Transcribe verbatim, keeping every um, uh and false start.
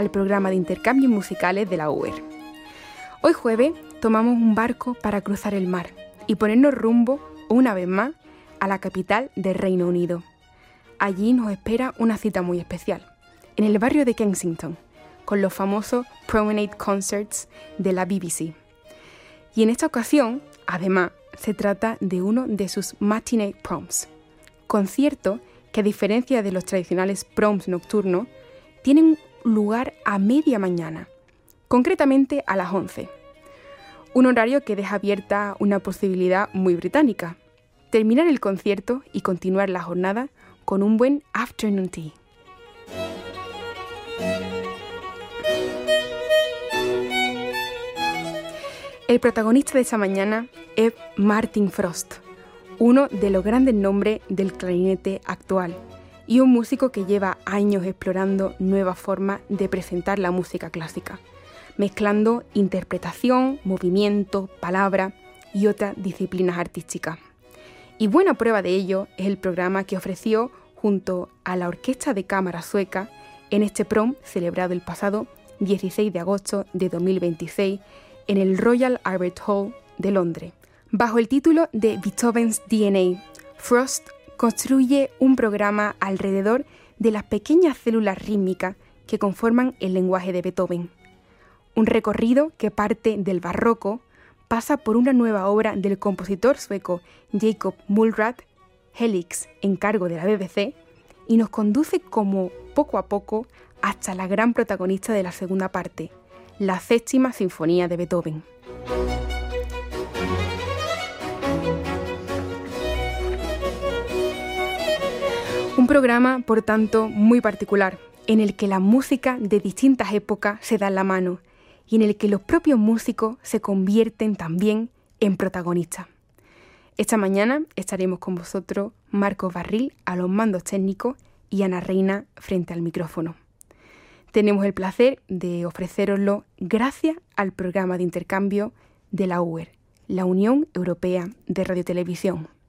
al programa de intercambios musicales de la U E R. Hoy jueves tomamos un barco para cruzar el mar y ponernos rumbo, una vez más, a la capital del Reino Unido. Allí nos espera una cita muy especial, en el barrio de Kensington, con los famosos Promenade Concerts de la B B C. Y en esta ocasión, además, se trata de uno de sus Matinee Proms, conciertos que, a diferencia de los tradicionales proms nocturnos, tienen lugar a media mañana, concretamente a las once. Un horario que deja abierta una posibilidad muy británica: terminar el concierto y continuar la jornada con un buen afternoon tea. El protagonista de esa mañana es Martin Frost, uno de los grandes nombres del clarinete actual y un músico que lleva años explorando nuevas formas de presentar la música clásica, mezclando interpretación, movimiento, palabra y otras disciplinas artísticas. Y buena prueba de ello es el programa que ofreció junto a la Orquesta de Cámara Sueca en este prom celebrado el pasado dieciséis de agosto de dos mil veintiséis en el Royal Albert Hall de Londres. Bajo el título de Beethoven's D N A, Frost construye un programa alrededor de las pequeñas células rítmicas que conforman el lenguaje de Beethoven. Un recorrido que parte del barroco, pasa por una nueva obra del compositor sueco Jakob Mullrath, Helix, en cargo de la B B C, y nos conduce como poco a poco hasta la gran protagonista de la segunda parte, la séptima sinfonía de Beethoven. Un programa, por tanto, muy particular, en el que la música de distintas épocas se dan la mano y en el que los propios músicos se convierten también en protagonistas. Esta mañana estaremos con vosotros Marcos Barril a los mandos técnicos y Ana Reina frente al micrófono. Tenemos el placer de ofrecéroslo gracias al programa de intercambio de la U E R, la Unión Europea de Radiotelevisión.